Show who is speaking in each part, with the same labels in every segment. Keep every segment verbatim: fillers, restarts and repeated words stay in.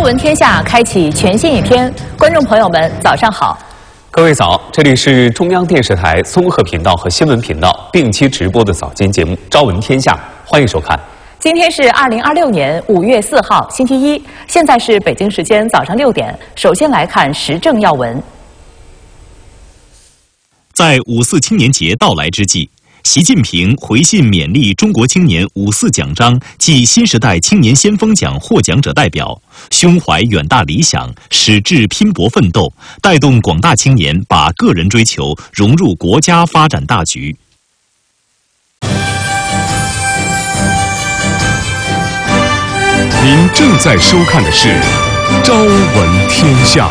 Speaker 1: 闻天下开启全新一天，观众朋友们，早上好！
Speaker 2: 各位早，这里是中央电视台综合频道和新闻频道定期直播的早间节目《朝闻天下》，欢迎收看。
Speaker 1: 今天是二零二六年五月四号，星期一，现在是北京时间早上六点。首先来看时政要闻。
Speaker 3: 在五四青年节到来之际，习近平回信勉励中国青年五四奖章暨新时代青年先锋奖获奖者代表，胸怀远大理想，矢志拼搏奋斗，带动广大青年把个人追求融入国家发展大局。
Speaker 4: 您正在收看的是《朝闻天下》。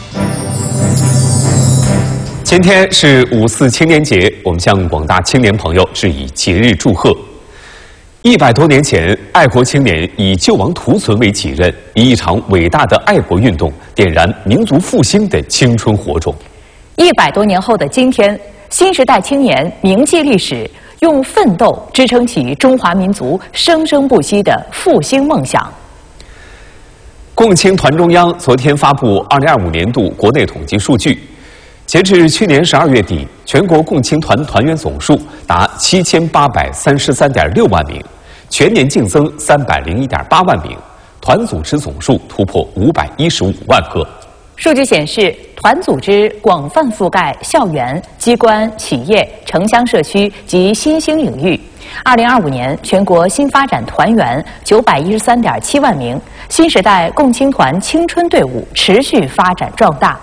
Speaker 2: 今天是五四青年节，我们向广大青年朋友致以节日祝贺。一百多年前，爱国青年以救亡图存为己任，以一场伟大的爱国运动点燃民族复兴的青春火种。
Speaker 1: 一百多年后的今天，新时代青年铭记历史，用奋斗支撑起中华民族生生不息的复兴梦想。
Speaker 2: 共青团中央昨天发布二零二五年度国内统计数据。截至去年十二月底，全国共青团团员总数达七千八百三十三点六万名，全年净增三百零一点八万名，团组织总数突破五百一十五万个。
Speaker 1: 数据显示，团组织广泛覆盖校园、机关、企业、城乡社区及新兴领域。二零二五年，全国新发展团员九百一十三点七万名，新时代共青团青春队伍持续发展壮大。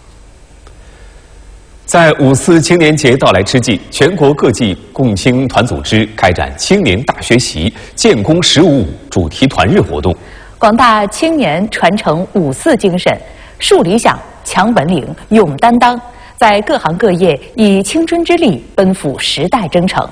Speaker 2: 在五四青年节到来之际，全国各地共青团组织开展青年大学习、建功十五五主题团日活动，
Speaker 1: 广大青年传承五四精神，树理想、强本领、勇担当，在各行各业以青春之力奔赴时代征程。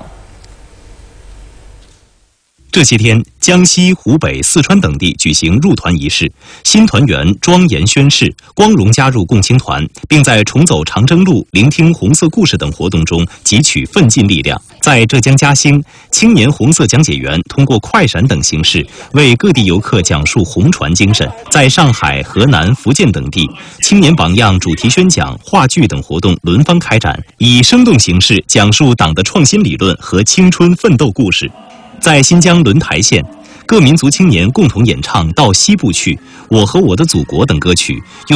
Speaker 3: 这些天，江西、湖北、四川等地举行入团仪式，新团员庄严宣誓，光荣加入共青团，并在重走长征路、聆听红色故事等活动中汲取奋进力量。在浙江嘉兴，青年红色讲解员通过快闪等形式为各地游客讲述红船精神。在上海、河南、福建等地，青年榜样主题宣讲、话剧等活动轮番开展，以生动形式讲述党的创新理论和青春奋斗故事。在新疆轮台县，各民族青年共同演唱《到西部去》《我和我的祖国》等歌曲，用